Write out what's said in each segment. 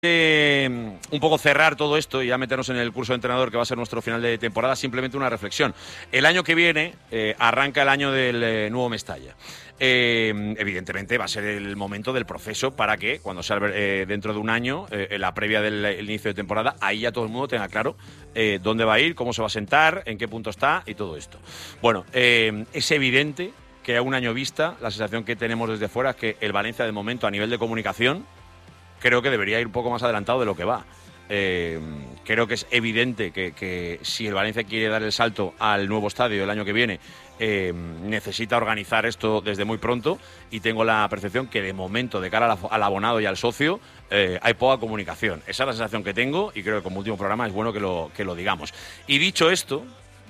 Un poco cerrar todo esto y ya meternos en el curso de entrenador que va a ser nuestro final de temporada, simplemente una reflexión. El año que viene arranca el año del nuevo Mestalla. Evidentemente va a ser el momento del proceso para que cuando sea dentro de un año, en la previa del inicio de temporada, ahí ya todo el mundo tenga claro dónde va a ir, cómo se va a sentar, en qué punto está y todo esto. Bueno, es evidente que a un año vista la sensación que tenemos desde fuera es que el Valencia de momento a nivel de comunicación creo que debería ir un poco más adelantado de lo que va. Creo que es evidente que si el Valencia quiere dar el salto al nuevo estadio el año que viene, necesita organizar esto desde muy pronto, y tengo la percepción que de momento, de cara al abonado y al socio, hay poca comunicación. Esa es la sensación que tengo, y creo que como último programa es bueno que lo digamos. Y dicho esto,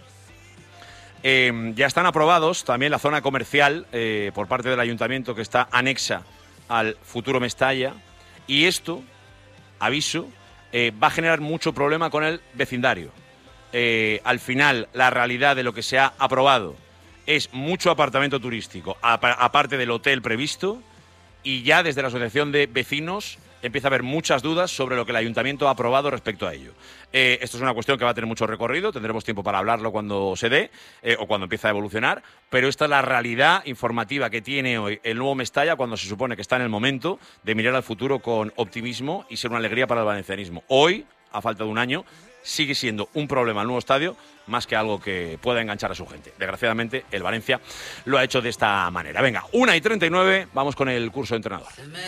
ya están aprobados también la zona comercial por parte del ayuntamiento, que está anexa al futuro Mestalla. Y esto, aviso, va a generar mucho problema con el vecindario. Al final, la realidad de lo que se ha aprobado es mucho apartamento turístico, aparte del hotel previsto, y ya desde la Asociación de Vecinos empieza a haber muchas dudas sobre lo que el ayuntamiento ha aprobado respecto a ello. Esto es una cuestión que va a tener mucho recorrido, tendremos tiempo para hablarlo cuando se dé o cuando empiece a evolucionar, pero esta es la realidad informativa que tiene hoy el nuevo Mestalla, cuando se supone que está en el momento de mirar al futuro con optimismo y ser una alegría para el valencianismo. Hoy, a falta de un año, sigue siendo un problema el nuevo estadio más que algo que pueda enganchar a su gente. Desgraciadamente, el Valencia lo ha hecho de esta manera. Venga, 1:39, vamos con el curso de entrenador.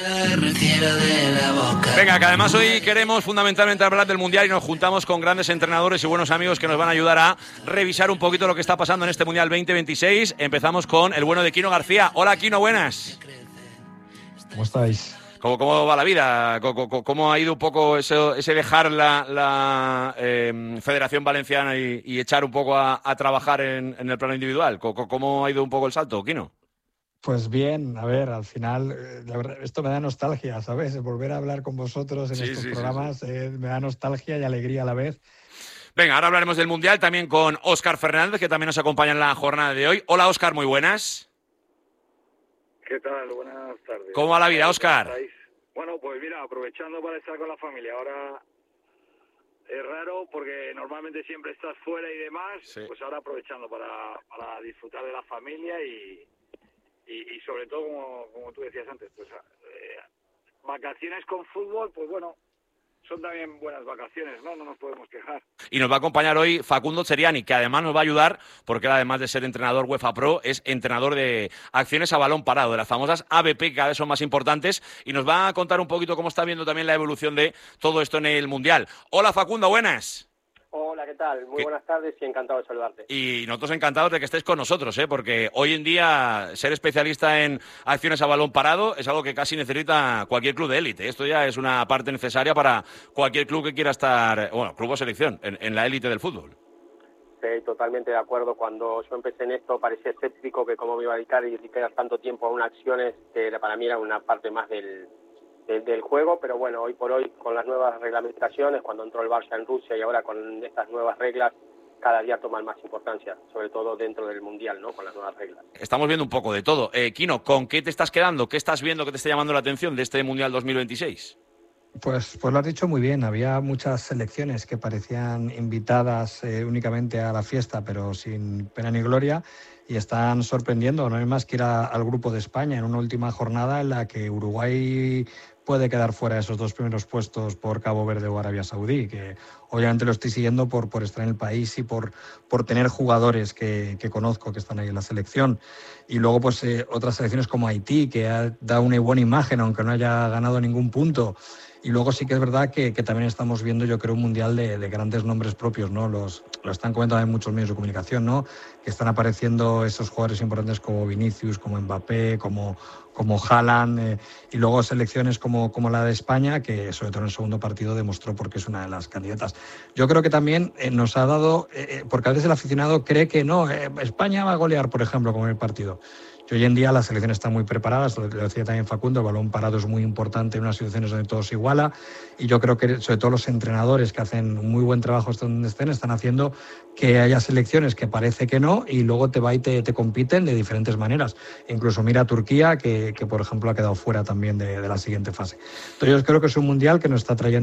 Venga, que además hoy queremos fundamentalmente hablar del Mundial y nos juntamos con grandes entrenadores y buenos amigos que nos van a ayudar a revisar un poquito lo que está pasando en este Mundial 2026. Empezamos con el bueno de Quino García. Hola, Quino, buenas. ¿Cómo estáis? ¿Cómo va la vida? ¿Cómo ha ido un poco ese dejar la Federación Valenciana y echar un poco a trabajar en el plano individual? ¿Cómo ha ido un poco el salto, Quino? Pues bien, a ver, al final, la verdad, esto me da nostalgia, ¿sabes? Volver a hablar con vosotros en estos programas me da nostalgia y alegría a la vez. Venga, ahora hablaremos del Mundial también con Óscar Fernández, que también nos acompaña en la jornada de hoy. Hola, Óscar, muy buenas. ¿Qué tal? Buenas tardes. ¿Cómo va la vida, Óscar? Bueno, pues mira, aprovechando para estar con la familia. Ahora es raro porque normalmente siempre estás fuera y demás, sí. Pues ahora aprovechando para disfrutar de la familia y sobre todo, como tú decías antes, pues vacaciones con fútbol, pues bueno, son también buenas vacaciones, ¿no? No nos podemos quejar. Y nos va a acompañar hoy Facundo Ceriani, que además nos va a ayudar, porque él, además de ser entrenador UEFA Pro, es entrenador de acciones a balón parado, de las famosas ABP, que cada vez son más importantes, y nos va a contar un poquito cómo está viendo también la evolución de todo esto en el Mundial. Hola, Facundo, buenas. Hola, ¿qué tal? Muy buenas tardes y encantado de saludarte. Y nosotros encantados de que estés con nosotros, porque hoy en día ser especialista en acciones a balón parado es algo que casi necesita cualquier club de élite. Esto ya es una parte necesaria para cualquier club que quiera estar, bueno, club o selección, en la élite del fútbol. Sí, totalmente de acuerdo. Cuando yo empecé en esto parecía escéptico que cómo me iba a dedicar tanto tiempo a unas acciones que para mí era una parte más del juego, pero bueno, hoy por hoy con las nuevas reglamentaciones, cuando entró el Barça en Rusia y ahora con estas nuevas reglas, cada día toman más importancia, sobre todo dentro del Mundial, ¿no? Con las nuevas reglas. Estamos viendo un poco de todo. Quino, ¿con qué te estás quedando? ¿Qué estás viendo que te está llamando la atención de este Mundial 2026? Pues lo has dicho muy bien. Había muchas selecciones que parecían invitadas únicamente a la fiesta, pero sin pena ni gloria, y están sorprendiendo. No hay más que ir al grupo de España en una última jornada en la que Uruguay puede quedar fuera de esos dos primeros puestos por Cabo Verde o Arabia Saudí, que obviamente lo estoy siguiendo por estar en el país y por tener jugadores que conozco que están ahí en la selección. Y luego pues otras selecciones como Haití, que ha dado una buena imagen aunque no haya ganado ningún punto. Y luego sí que es verdad que también estamos viendo, yo creo, un mundial de grandes nombres propios, ¿no? Lo están comentando en muchos medios de comunicación, ¿no? Que están apareciendo esos jugadores importantes como Vinicius, como Mbappé, como Haaland, y luego selecciones como la de España, que sobre todo en el segundo partido demostró por qué es una de las candidatas. Yo creo que también nos ha dado, porque a veces el aficionado cree que no, España va a golear, por ejemplo, como en el partido. Yo que hoy en día las selecciones están muy preparadas, lo decía también Facundo, el balón parado es muy importante en unas situaciones donde todo se iguala, y yo creo que sobre todo los entrenadores que hacen un muy buen trabajo donde están haciendo que haya selecciones que parece que no, y luego te va y te compiten de diferentes maneras. Incluso mira a Turquía, que por ejemplo ha quedado fuera también de la siguiente fase. Entonces yo creo que es un mundial que nos está trayendo